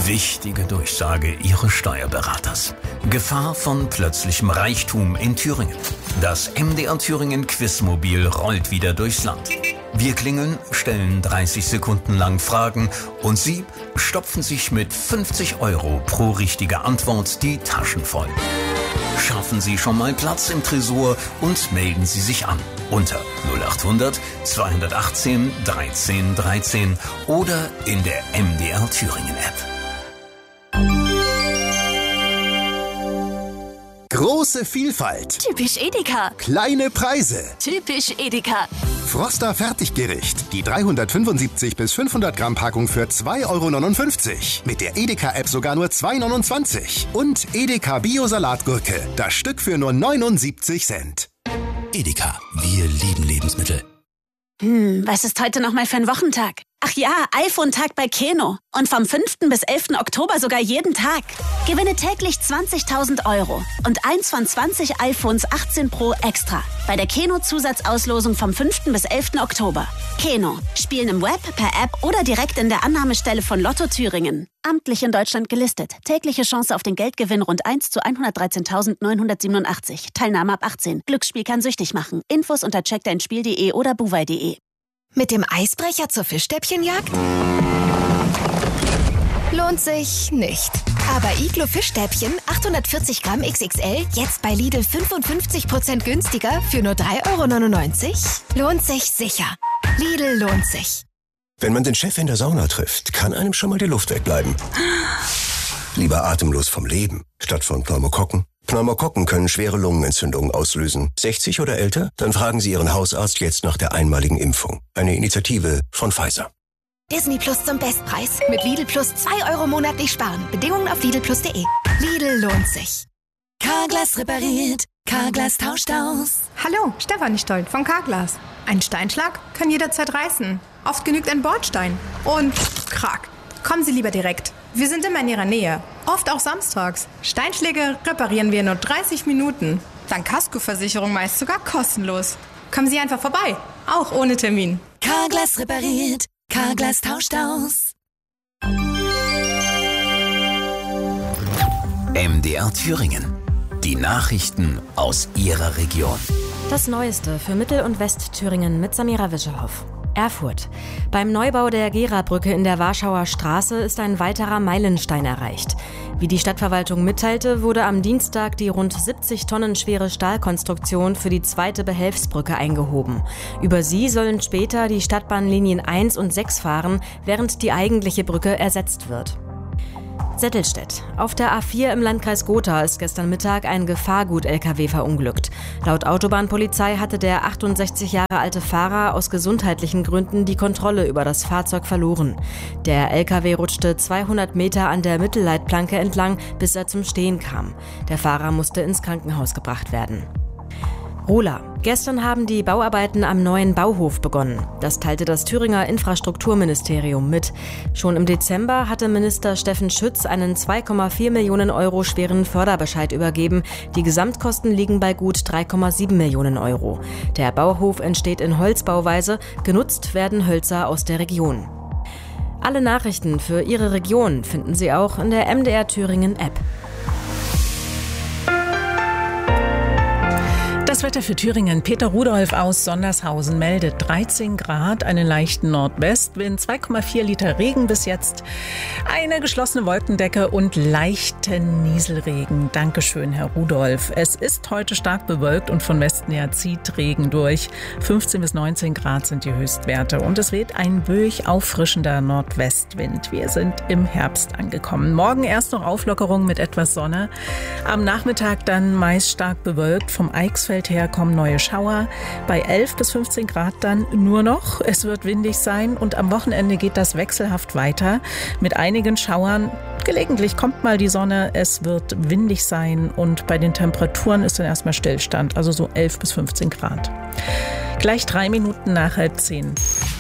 Wichtige Durchsage Ihres Steuerberaters. Gefahr von plötzlichem Reichtum in Thüringen. Das MDR Thüringen Quizmobil rollt wieder durchs Land. Wir klingeln, stellen 30 Sekunden lang Fragen und Sie stopfen sich mit 50 € pro richtige Antwort die Taschen voll. Schaffen Sie schon mal Platz im Tresor und melden Sie sich an unter 0800 218 13 13 oder in der MDR Thüringen App. Große Vielfalt. Typisch Edeka. Kleine Preise. Typisch Edeka. Froster Fertiggericht. Die 375 bis 500 Gramm Packung für 2,59 €. Mit der Edeka-App sogar nur 2,29 €. Und Edeka Bio-Salatgurke. Das Stück für nur 79 Cent. Edeka. Wir lieben Lebensmittel. Was ist heute nochmal für ein Wochentag? Ach ja, iPhone-Tag bei Keno. Und vom 5. bis 11. Oktober sogar jeden Tag. Gewinne täglich 20.000 € und eins von 20 iPhones 18 Pro extra. Bei der Keno-Zusatzauslosung vom 5. bis 11. Oktober. Keno. Spielen im Web, per App oder direkt in der Annahmestelle von Lotto Thüringen. Amtlich in Deutschland gelistet. Tägliche Chance auf den Geldgewinn rund 1 zu 113.987. Teilnahme ab 18. Glücksspiel kann süchtig machen. Infos unter checkdeinspiel.de oder buwei.de. Mit dem Eisbrecher zur Fischstäbchenjagd? Lohnt sich nicht. Aber Iglo Fischstäbchen 840 Gramm XXL jetzt bei Lidl 55% günstiger für nur 3,99 €? Lohnt sich sicher. Lidl lohnt sich. Wenn man den Chef in der Sauna trifft, kann einem schon mal die Luft wegbleiben. Lieber atemlos vom Leben, statt von Pneumokokken. Pneumokokken können schwere Lungenentzündungen auslösen. 60 oder älter? Dann fragen Sie Ihren Hausarzt jetzt nach der einmaligen Impfung. Eine Initiative von Pfizer. Disney Plus zum Bestpreis. Mit Lidl Plus 2 € monatlich sparen. Bedingungen auf lidlplus.de. Lidl lohnt sich. Carglass repariert. Carglass tauscht aus. Hallo, Stefanie Stoll von Carglass. Ein Steinschlag kann jederzeit reißen. Oft genügt ein Bordstein. Und krack. Kommen Sie lieber direkt. Wir sind immer in Ihrer Nähe. Oft auch samstags. Steinschläge reparieren wir in nur 30 Minuten. Dank Kaskoversicherung meist sogar kostenlos. Kommen Sie einfach vorbei. Auch ohne Termin. Carglass repariert. Carglass tauscht aus. MDR Thüringen. Die Nachrichten aus Ihrer Region. Das Neueste für Mittel- und Westthüringen mit Samira Wischehoff. Erfurt. Beim Neubau der Gera-Brücke in der Warschauer Straße ist ein weiterer Meilenstein erreicht. Wie die Stadtverwaltung mitteilte, wurde am Dienstag die rund 70 Tonnen schwere Stahlkonstruktion für die zweite Behelfsbrücke eingehoben. Über sie sollen später die Stadtbahnlinien 1 und 6 fahren, während die eigentliche Brücke ersetzt wird. Settelstedt. Auf der A4 im Landkreis Gotha ist gestern Mittag ein Gefahrgut-LKW verunglückt. Laut Autobahnpolizei hatte der 68 Jahre alte Fahrer aus gesundheitlichen Gründen die Kontrolle über das Fahrzeug verloren. Der LKW rutschte 200 Meter an der Mittelleitplanke entlang, bis er zum Stehen kam. Der Fahrer musste ins Krankenhaus gebracht werden. Rola. Gestern haben die Bauarbeiten am neuen Bauhof begonnen. Das teilte das Thüringer Infrastrukturministerium mit. Schon im Dezember hatte Minister Steffen Schütz einen 2,4 Millionen € schweren Förderbescheid übergeben. Die Gesamtkosten liegen bei gut 3,7 Millionen €. Der Bauhof entsteht in Holzbauweise. Genutzt werden Hölzer aus der Region. Alle Nachrichten für Ihre Region finden Sie auch in der MDR Thüringen App. Das Wetter für Thüringen. Peter Rudolph aus Sondershausen meldet 13 Grad, einen leichten Nordwestwind, 2,4 Liter Regen bis jetzt, eine geschlossene Wolkendecke und leichten Nieselregen. Dankeschön, Herr Rudolph. Es ist heute stark bewölkt und von Westen her zieht Regen durch. 15 bis 19 Grad sind die Höchstwerte und es weht ein böig auffrischender Nordwestwind. Wir sind im Herbst angekommen. Morgen erst noch Auflockerung mit etwas Sonne. Am Nachmittag dann meist stark bewölkt. Vom Eichsfeld her kommen neue Schauer. Bei 11 bis 15 Grad dann nur noch. Es wird windig sein und am Wochenende geht das wechselhaft weiter mit einigen Schauern. Gelegentlich kommt mal die Sonne. Es wird windig sein und bei den Temperaturen ist dann erstmal Stillstand, also so 11 bis 15 Grad. Gleich 3 Minuten nach 10:30.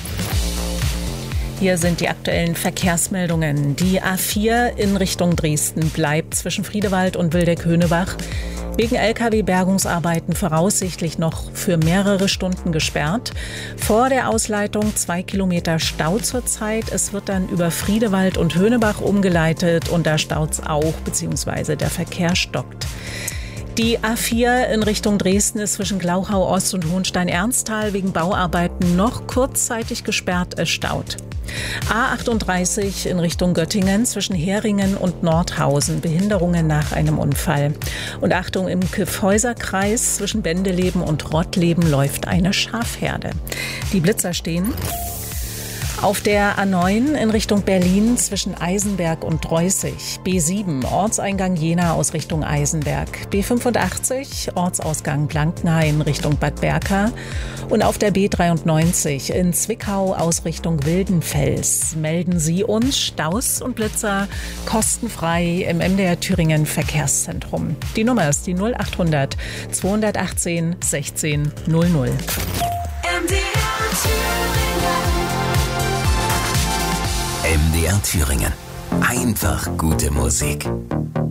Hier sind die aktuellen Verkehrsmeldungen. Die A4 in Richtung Dresden bleibt zwischen Friedewald und Wildeck-Höhnebach Wegen Lkw-Bergungsarbeiten voraussichtlich noch für mehrere Stunden gesperrt. Vor der Ausleitung 2 Kilometer Stau zurzeit. Es wird dann über Friedewald und Höhnebach umgeleitet und da staut's auch, beziehungsweise der Verkehr stockt. Die A4 in Richtung Dresden ist zwischen Glauchau Ost und Hohenstein-Ernsthal wegen Bauarbeiten noch kurzzeitig gesperrt, es staut. A38 in Richtung Göttingen zwischen Heringen und Nordhausen, Behinderungen nach einem Unfall. Und Achtung, im Kyffhäuserkreis zwischen Bendeleben und Rottleben läuft eine Schafherde. Die Blitzer stehen. Auf der A9 in Richtung Berlin zwischen Eisenberg und Dreußig. B7 Ortseingang Jena aus Richtung Eisenberg. B85 Ortsausgang Blankenhain Richtung Bad Berka. Und auf der B93 in Zwickau aus Richtung Wildenfels melden Sie uns Staus und Blitzer kostenfrei im MDR Thüringen Verkehrszentrum. Die Nummer ist die 0800 218 16 00. MDR Thüringen. Einfach gute Musik.